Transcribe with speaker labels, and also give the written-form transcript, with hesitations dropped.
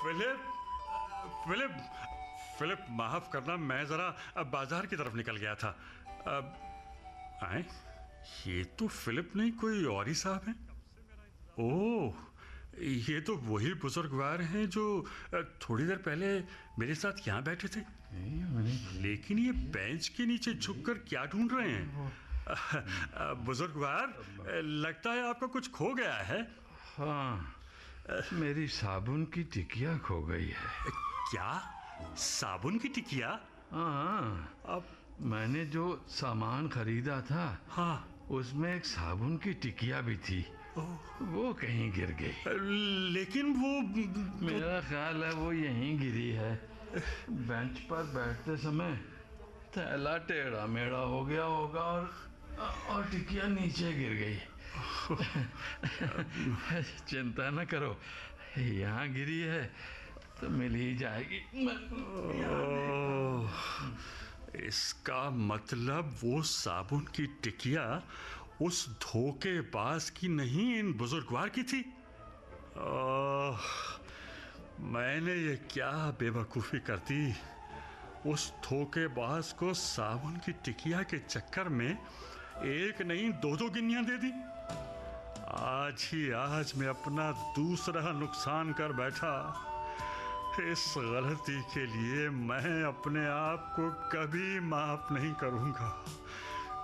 Speaker 1: Philip, Philip, Philip, माफ करना, मैं जरा बाजार की तरफ निकल गया था। आए, ये तो फिलिप नहीं, कोई और ही साहब हैं। ओह, ये तो वही बुजुर्गवार हैं जो थोड़ी देर पहले मेरे साथ यहाँ बैठे थे। लेकिन ये बेंच के नीचे झुककर क्या ढूंढ रहे हैं? बुजुर्गवार, लगता है आपका कुछ खो गया है।
Speaker 2: हाँ, मेरी साबुन की टिकिया खो गई है।
Speaker 1: क्या? साबुन की टिकिया?
Speaker 2: हाँ,
Speaker 1: अब
Speaker 2: मैंने जो सामान खरीदा था,
Speaker 1: हाँ,
Speaker 2: उसमें एक साबुन की टिकिया भी थी। वो कहीं गिर गई।
Speaker 1: लेकिन वो
Speaker 2: मेरा ख्याल है वो यहीं गिरी है। बेंच पर बैठते समय थैला टेढ़ा मेढ़ा हो गया होगा और टिकिया नीचे गिर गई। चिंता न करो, यहाँ गिरी है तो मिल ही जाएगी।
Speaker 1: इसका मतलब वो साबुन की टिकिया उस धोखेबाज की नहीं, इन बुजुर्गवार की थी। मैंने ये क्या बेवकूफ़ी कर दी। उस धोखेबाज को साबुन की टिकिया के चक्कर में एक नहीं दो दो गिन्नियां दे दी। आज ही आज मैं अपना दूसरा नुकसान कर बैठा। इस गलती के लिए मैं अपने आप को कभी माफ नहीं करूंगा।